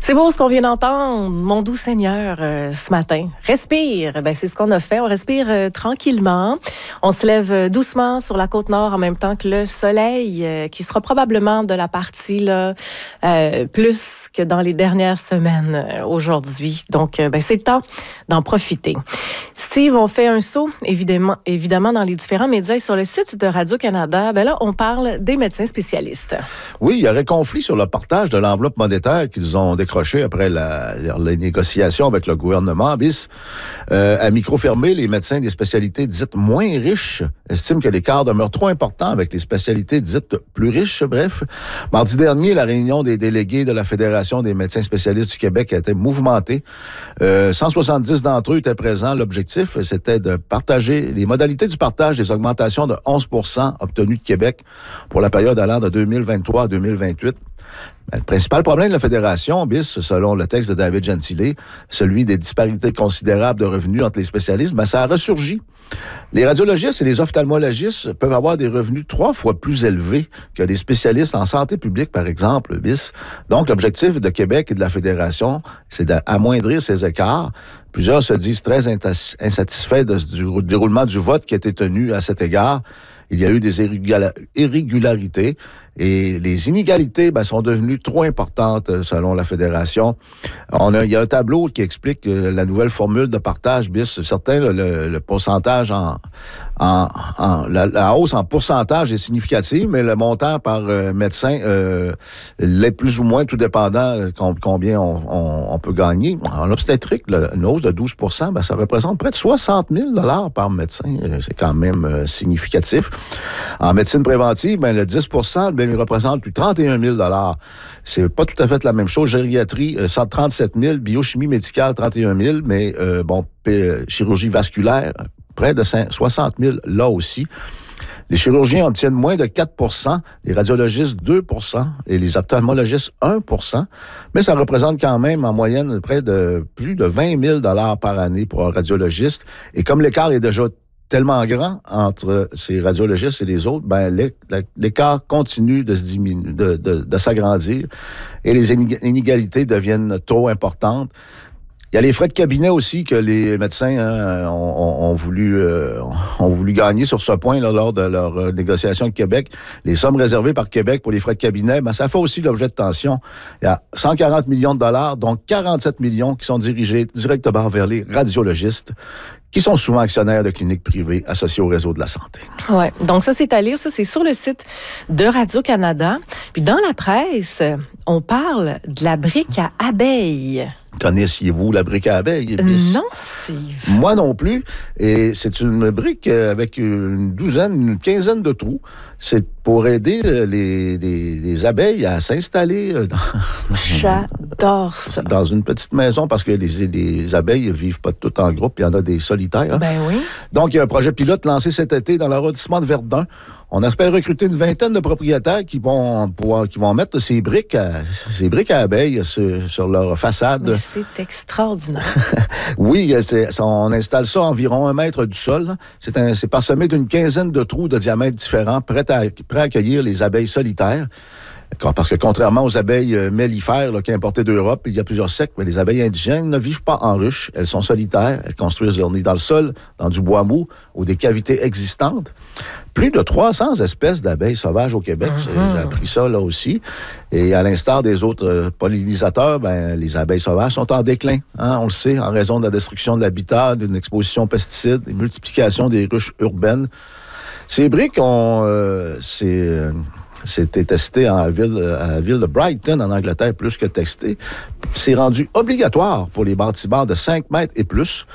C'est beau ce qu'on vient d'entendre, mon doux Seigneur, ce matin. Respire, c'est ce qu'on a fait. On respire tranquillement. On se lève doucement sur la côte nord en même temps que le soleil, qui sera probablement de la partie là, plus que dans les dernières semaines aujourd'hui. Donc, c'est le temps d'en profiter. Steve, on fait un saut, évidemment dans les différents médias et sur le site de Radio-Canada. Là, on parle des médecins spécialistes. Oui, il y aurait conflit sur le partage de l'enveloppe monétaire qu'ils ont décroché après les négociations avec le gouvernement. À micro fermé, les médecins des spécialités dites moins riches estiment que l'écart demeure trop important avec les spécialités dites plus riches. Bref, mardi dernier, la réunion des délégués de la Fédération des médecins spécialistes du Québec a été mouvementée. 170 d'entre eux étaient présents. L'objectif, c'était de partager les modalités du partage des augmentations de 11 % obtenues de Québec pour la période allant de 2023 à 2028. Le principal problème de la Fédération, selon le texte de David Gentile, celui des disparités considérables de revenus entre les spécialistes, ça a ressurgi. Les radiologistes et les ophtalmologistes peuvent avoir des revenus 3 fois plus élevés que les spécialistes en santé publique, par exemple, Donc, l'objectif de Québec et de la Fédération, c'est d'amoindrir ces écarts. Plusieurs se disent très insatisfaits du déroulement du vote qui a été tenu à cet égard. Il y a eu des irrégularités et les inégalités sont devenues trop importantes selon la Fédération. Il y a un tableau qui explique la nouvelle formule de partage. Certains, le pourcentage la hausse en pourcentage est significative, mais le montant par médecin l'est plus ou moins, tout dépendant combien on peut gagner. En obstétrique, une hausse de 12 % ça représente près de 60 000 $ par médecin. C'est quand même significatif. En médecine préventive, le 10 % il représente plus de 31 000 $. C'est pas tout à fait la même chose. Gériatrie, 137 000 $. Biochimie médicale, 31 000 $. Mais chirurgie vasculaire, près de 60 000 $ là aussi. Les chirurgiens obtiennent moins de 4 %, les radiologistes 2 % et les ophtalmologistes 1 %. Mais ça représente quand même en moyenne près de plus de 20 000 $ par année pour un radiologiste. Et comme l'écart est déjà tellement grand entre ces radiologistes et les autres, l'écart continue de se diminuer, de s'agrandir et les inégalités deviennent trop importantes. Il y a les frais de cabinet aussi que les médecins ont voulu gagner sur ce point là, lors de leur négociation avec Québec. Les sommes réservées par Québec pour les frais de cabinet, ça fait aussi l'objet de tension. Il y a 140 millions de $, dont 47 millions qui sont dirigés directement vers les radiologistes, qui sont souvent actionnaires de cliniques privées associées au réseau de la santé. Oui, donc ça, c'est à lire. Ça, c'est sur le site de Radio-Canada. Puis dans la presse, on parle de la brique à abeilles. Connaissiez-vous la brique à abeilles? Non, Steve. Moi non plus. Et c'est une brique avec une quinzaine de trous. C'est pour aider les abeilles à s'installer J'adore ça. Dans une petite maison, parce que les abeilles ne vivent pas toutes en groupe. Il y en a des solitaires. Oui. Donc, il y a un projet pilote lancé cet été dans l'arrondissement de Verdun. On espère recruter une vingtaine de propriétaires qui vont mettre ces briques à abeilles sur leur façade. Mais c'est extraordinaire. Oui, on installe ça environ 1 mètre du sol. C'est parsemé d'une quinzaine de trous de diamètre différents, prêts à accueillir les abeilles solitaires. Parce que contrairement aux abeilles mellifères qui sont importées d'Europe, il y a plusieurs siècles, mais les abeilles indigènes ne vivent pas en ruche. Elles sont solitaires. Elles construisent leur nid dans le sol, dans du bois mou ou des cavités existantes. Plus de 300 espèces d'abeilles sauvages au Québec. J'ai appris ça là aussi. Et à l'instar des autres pollinisateurs, les abeilles sauvages sont en déclin. On le sait, en raison de la destruction de l'habitat, d'une exposition aux pesticides, une multiplication des ruches urbaines. Ces briques c'était testé à la ville de Brighton, en Angleterre, plus que testé. C'est rendu obligatoire pour les bâtiments de 5 mètres et plus